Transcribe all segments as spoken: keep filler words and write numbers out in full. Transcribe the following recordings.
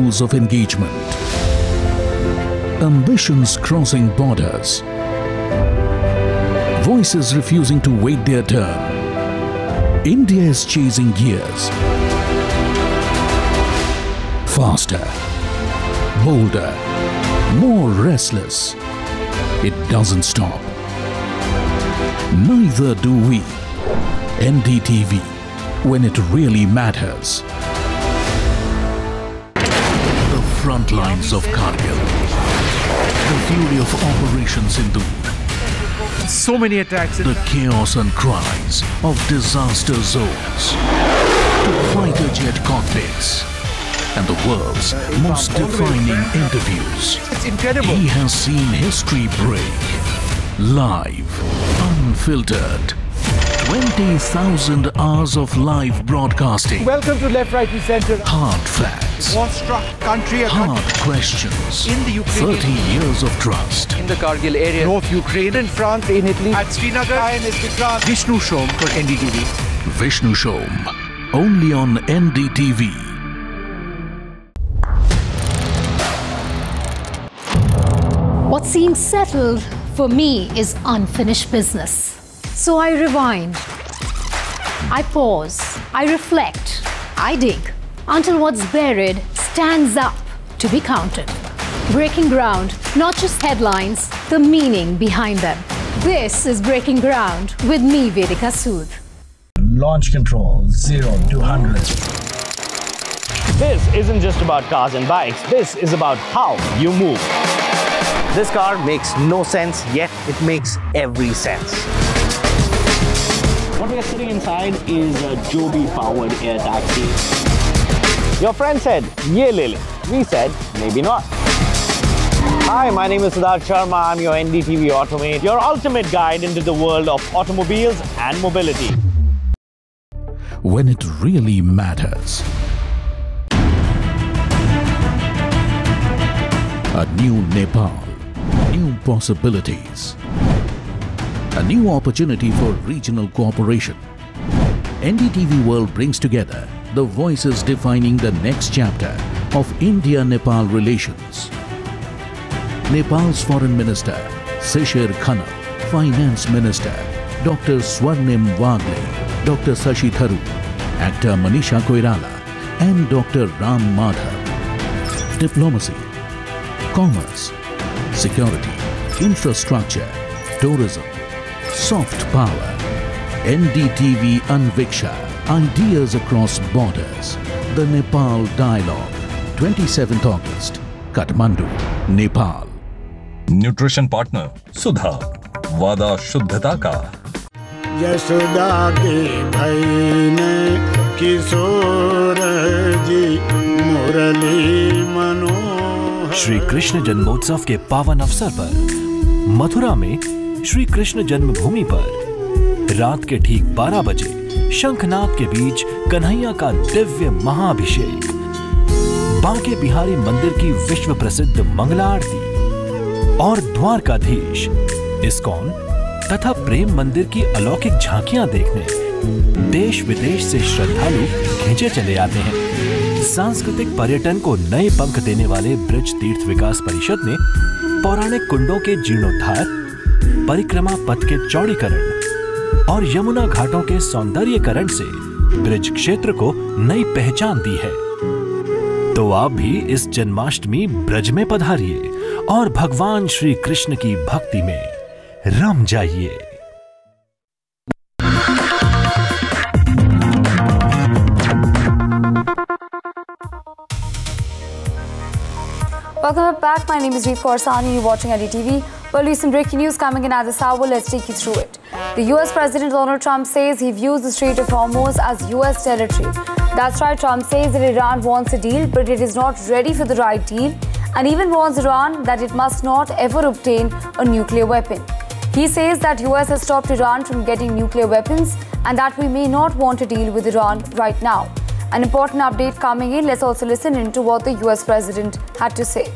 levels of engagement, ambitions crossing borders, voices refusing to wait their turn. India is chasing gears. Faster, bolder, more restless. It doesn't stop. Neither do we. N D T V, when it really matters. The front lines of Kargil. The fury of Operation Sindhu. So many attacks. The chaos and cries of disaster zones. To fighter jet cockpits. And the world's most defining interviews. It's incredible. He has seen history break. Live, unfiltered. twenty thousand hours of live broadcasting. Welcome to Left, Right and Centre. Hard facts. War-struck country. Hard questions. In the Ukraine. thirty years of trust. In the Kargil area. North Ukraine. In France. In Italy. At Srinagar. I am Vishnu Shom for N D T V. Vishnu Shom. Only on N D T V. What seems settled for me is unfinished business. So I rewind, I pause, I reflect, I dig, until what's buried stands up to be counted. Breaking ground, not just headlines, the meaning behind them. This is Breaking Ground with me, Vedika Sood. Launch control, zero to one hundred. This isn't just about cars and bikes, this is about how you move. This car makes no sense, yet it makes every sense. What we are sitting inside is a Joby-powered air taxi. Your friend said, "Ye le le." We said, maybe not. Hi, my name is Siddharth Sharma. I'm your N D T V Automate, your ultimate guide into the world of automobiles and mobility. When it really matters. A new Nepal. New possibilities. A new opportunity for regional cooperation. N D T V World brings together the voices defining the next chapter of India-Nepal relations. Nepal's Foreign Minister, Shishir Khanal, Finance Minister, Doctor Swarnim Wagle, Doctor Shashi Tharoor, actor Manisha Koirala, and Doctor Ram Madhav. Diplomacy, commerce, security, infrastructure, tourism, soft power. N D T V Anviksha, ideas across borders. The Nepal Dialogue, twenty-seventh August, Kathmandu, Nepal. Nutrition partner सुधा, वादा शुद्धता का। यशोदा के भाई ने किशोर जी मुरली मनोहर। श्री कृष्ण जन्मोत्सव के पावन अवसर पर मथुरा में श्री कृष्ण जन्मभूमि पर रात के ठीक बारह बजे शंखनाद के बीच कन्हैया का दिव्य महाअभिषेक, बांके बिहारी मंदिर की विश्व प्रसिद्ध मंगला आरती और द्वारकाधीश, इस्कॉन तथा प्रेम मंदिर की अलौकिक झांकियां देखने देश विदेश से श्रद्धालु खींचे चले आते हैं। सांस्कृतिक पर्यटन को नए पंख देने वाले ब्रज तीर्थ विकास परिषद ने पौराणिक कुंडों के जीर्णोद्धार, परिक्रमा पथ के चौड़ीकरण और यमुना घाटों के सौंदर्यीकरण से ब्रज क्षेत्र को नई पहचान दी है। तो आप भी इस जन्माष्टमी ब्रज में पधारिए और भगवान श्री कृष्ण की भक्ति में रम जाइए। Welcome back. My name is Reet Korsani. You're watching N D T V. Well, recent breaking news coming in at this hour. Let's take you through it. The U S President Donald Trump says he views the Strait of Hormuz as U S territory. That's right. Trump says that Iran wants a deal, but it is not ready for the right deal, and even warns Iran that it must not ever obtain a nuclear weapon. He says that U S has stopped Iran from getting nuclear weapons and that we may not want to deal with Iran right now. An important update coming in. Let's also listen into what the U S President had to say.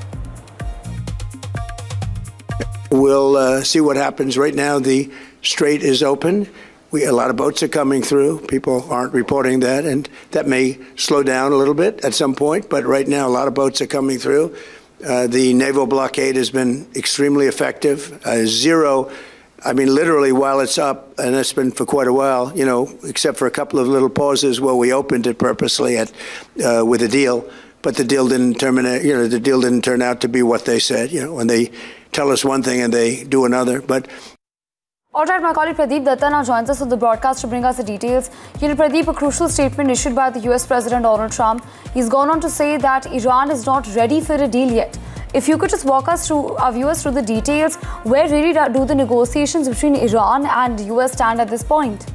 We'll uh, see what happens. Right now, the strait is open. we, a lot of boats are coming through. People aren't reporting that, and that may slow down a little bit at some point. But right now, a lot of boats are coming through. Uh, the naval blockade has been extremely effective. Uh, zero, I mean, literally, while it's up, and it's been for quite a while, you know, except for a couple of little pauses where we opened it purposely at uh, with a deal, but the deal didn't terminate. You know, the deal didn't turn out to be what they said. You know, when they tell us one thing and they do another, but. All right, my colleague Pradeep Datta now joins us on the broadcast to bring us the details. You know, Pradeep, a crucial statement issued by the U S President Donald Trump. He's gone on to say that Iran is not ready for a deal yet. If you could just walk us through, our viewers through the details, where really do the negotiations between Iran and the U S stand at this point?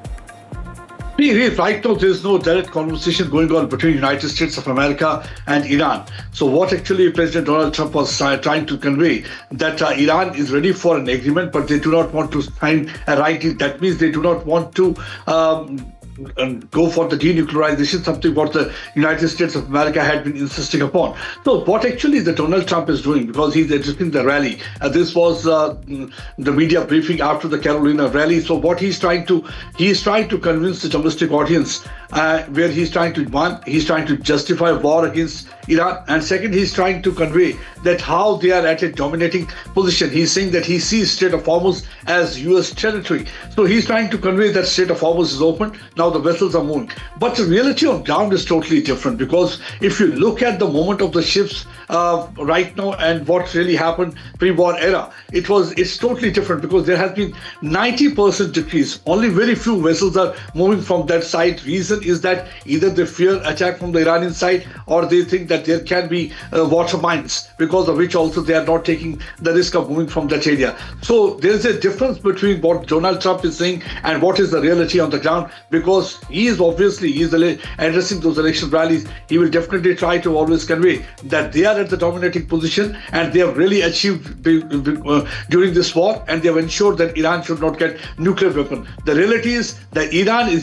Right now, there is no direct conversation going on between the United States of America and Iran. So what actually President Donald Trump was uh, trying to convey, that uh, Iran is ready for an agreement, but they do not want to sign a writing. That means they do not want to um, and go for the denuclearization, something what the United States of America had been insisting upon. So what actually the Donald Trump is doing, because he's addressing the rally, uh, this was uh, the media briefing after the Carolina rally. So what he's trying to, he's trying to convince the domestic audience, uh, where he's trying to, one, he's trying to justify war against Iran, and second, he's trying to convey that how they are at a dominating position. He's saying that he sees Strait of Hormuz as U S territory. So he's trying to convey that Strait of Hormuz is open. Now the vessels are moving. But the reality on ground is totally different, because if you look at the movement of the ships uh, right now and what really happened pre-war era, it was it's totally different, because there has been ninety percent decrease. Only very few vessels are moving from that side. Reason is that either they fear attack from the Iranian side, or they think that there can be uh, water mines, because of which also they are not taking the risk of moving from that area. So there is a difference between what Donald Trump is saying and what is the reality on the ground, because he is obviously he is addressing those election rallies. He will definitely try to always convey that they are at the dominating position and they have really achieved uh, during this war, and they have ensured that Iran should not get nuclear weapon. The reality is that Iran is